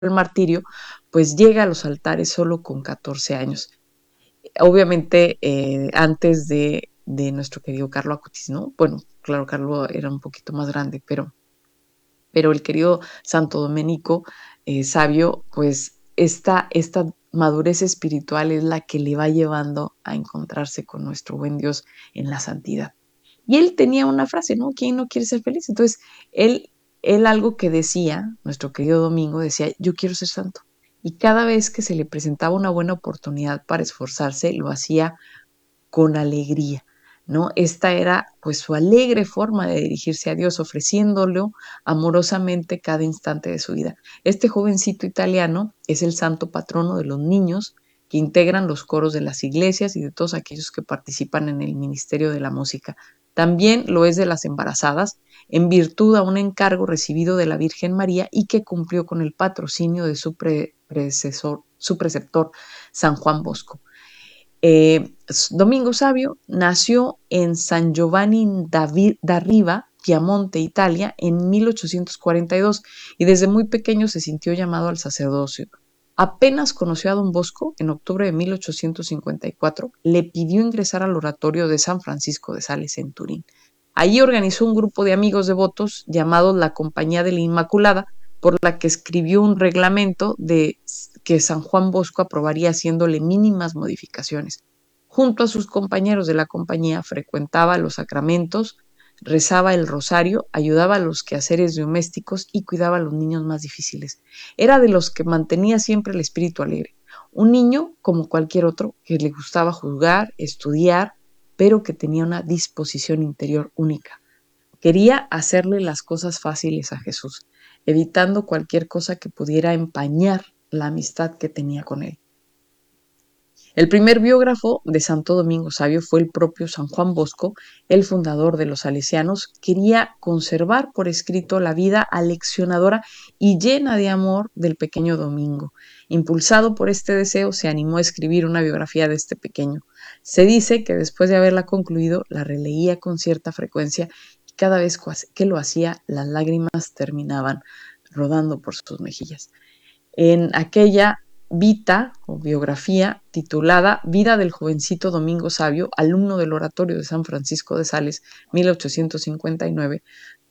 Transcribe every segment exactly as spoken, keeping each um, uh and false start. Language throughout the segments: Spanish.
el martirio, pues llega a los altares solo con catorce años. Obviamente, eh, antes de, de nuestro querido Carlo Acutis, ¿no? Bueno, claro, Carlo era un poquito más grande, pero, pero el querido Santo Domenico, eh, sabio, pues esta, esta madurez espiritual es la que le va llevando a encontrarse con nuestro buen Dios en la santidad. Y él tenía una frase, ¿no? ¿Quién no quiere ser feliz? Entonces, él, él algo que decía, nuestro querido Domingo, decía, yo quiero ser santo. Y cada vez que se le presentaba una buena oportunidad para esforzarse, lo hacía con alegría, ¿no? Esta era pues su alegre forma de dirigirse a Dios, ofreciéndolo amorosamente cada instante de su vida. Este jovencito italiano es el santo patrono de los niños que integran los coros de las iglesias y de todos aquellos que participan en el ministerio de la música. También lo es de las embarazadas, en virtud a un encargo recibido de la Virgen María y que cumplió con el patrocinio de su pre predecesor, su preceptor, San Juan Bosco. Eh, Domingo Savio nació en San Giovanni da Riva, Piamonte, Italia, en mil ochocientos cuarenta y dos y desde muy pequeño se sintió llamado al sacerdocio. Apenas conoció a Don Bosco, en octubre de mil ochocientos cincuenta y cuatro, le pidió ingresar al oratorio de San Francisco de Sales en Turín. Allí organizó un grupo de amigos devotos llamados la Compañía de la Inmaculada, por la que escribió un reglamento de que San Juan Bosco aprobaría haciéndole mínimas modificaciones. Junto a sus compañeros de la compañía frecuentaba los sacramentos, rezaba el rosario, ayudaba a los quehaceres domésticos y cuidaba a los niños más difíciles. Era de los que mantenía siempre el espíritu alegre. Un niño, como cualquier otro, que le gustaba jugar, estudiar, pero que tenía una disposición interior única. Quería hacerle las cosas fáciles a Jesús, evitando cualquier cosa que pudiera empañar la amistad que tenía con él. El primer biógrafo de Santo Domingo Savio fue el propio San Juan Bosco, el fundador de los salesianos. Quería conservar por escrito la vida aleccionadora y llena de amor del pequeño Domingo. Impulsado por este deseo, se animó a escribir una biografía de este pequeño. Se dice que después de haberla concluido, la releía con cierta frecuencia y cada vez que lo hacía, las lágrimas terminaban rodando por sus mejillas. En aquella vita o biografía titulada Vida del jovencito Domingo Savio, alumno del oratorio de San Francisco de Sales, mil ochocientos cincuenta y nueve,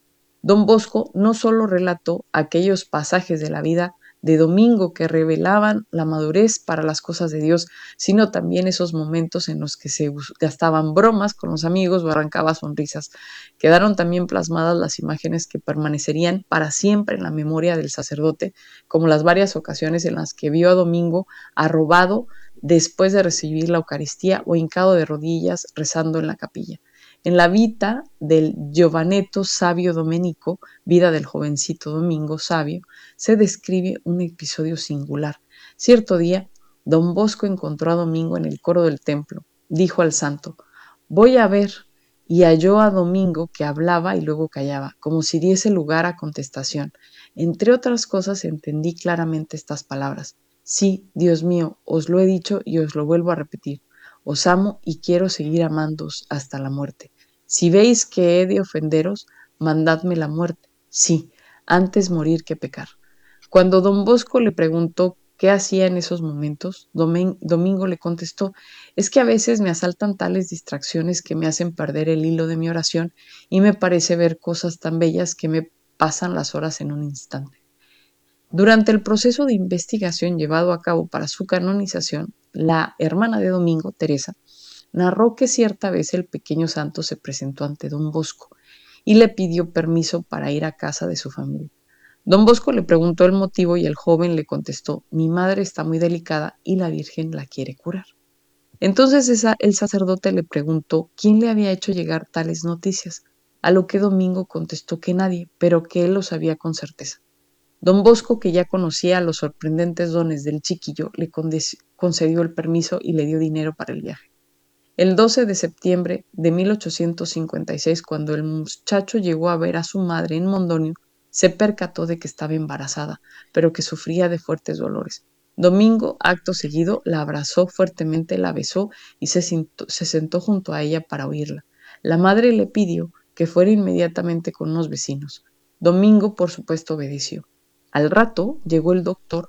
Don Bosco no solo relató aquellos pasajes de la vida de Domingo que revelaban la madurez para las cosas de Dios, sino también esos momentos en los que se gastaban bromas con los amigos o arrancaba sonrisas. Quedaron también plasmadas las imágenes que permanecerían para siempre en la memoria del sacerdote, como las varias ocasiones en las que vio a Domingo arrobado después de recibir la Eucaristía o hincado de rodillas rezando en la capilla. En la vita del Giovanetto Savio Domenico, vida del jovencito Domingo Savio, se describe un episodio singular. Cierto día, Don Bosco encontró a Domingo en el coro del templo. Dijo al santo, voy a ver, y halló a Domingo que hablaba y luego callaba, como si diese lugar a contestación. Entre otras cosas entendí claramente estas palabras. Sí, Dios mío, os lo he dicho y os lo vuelvo a repetir. Os amo y quiero seguir amándoos hasta la muerte. Si veis que he de ofenderos, mandadme la muerte. Sí, antes morir que pecar. Cuando don Bosco le preguntó qué hacía en esos momentos, Domingo le contestó, es que a veces me asaltan tales distracciones que me hacen perder el hilo de mi oración y me parece ver cosas tan bellas que me pasan las horas en un instante. Durante el proceso de investigación llevado a cabo para su canonización, la hermana de Domingo, Teresa, narró que cierta vez el pequeño santo se presentó ante don Bosco y le pidió permiso para ir a casa de su familia. Don Bosco le preguntó el motivo y el joven le contestó, mi madre está muy delicada y la Virgen la quiere curar. Entonces esa, el sacerdote le preguntó quién le había hecho llegar tales noticias, a lo que Domingo contestó que nadie, pero que él lo sabía con certeza. Don Bosco, que ya conocía los sorprendentes dones del chiquillo, le concedió el permiso y le dio dinero para el viaje. El doce de septiembre de mil ochocientos cincuenta y seis, cuando el muchacho llegó a ver a su madre en Mondonio, se percató de que estaba embarazada, pero que sufría de fuertes dolores. Domingo, acto seguido, la abrazó fuertemente, la besó y se sentó, se sentó junto a ella para oírla. La madre le pidió que fuera inmediatamente con unos vecinos. Domingo, por supuesto, obedeció. Al rato llegó el doctor